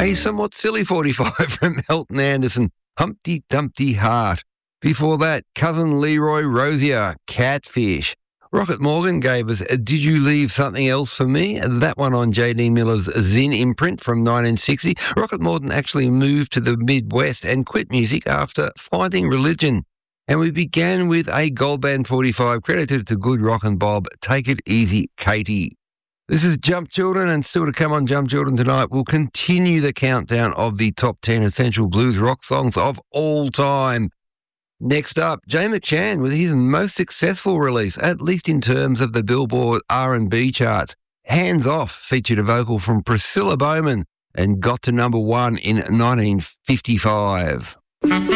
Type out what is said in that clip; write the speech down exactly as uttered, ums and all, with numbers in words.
A somewhat silly forty-five from Elton Anderson, Humpty Dumpty Heart. Before that, Cousin Leroy Rosier, Catfish. Rocket Morgan gave us Did You Leave Something Else for Me? That one on J D Miller's Zin imprint from nineteen sixty. Rocket Morgan actually moved to the Midwest and quit music after finding religion. And we began with a Gold Band forty-five credited to Good Rockin' Bob, Take It Easy, Katie. This is Jump Children, and still to come on Jump Children tonight, we'll continue the countdown of the top ten essential blues rock songs of all time. Next up, Jay McShann with his most successful release, at least in terms of the Billboard R and B charts. Hands Off featured a vocal from Priscilla Bowman and got to number one in nineteen fifty-five.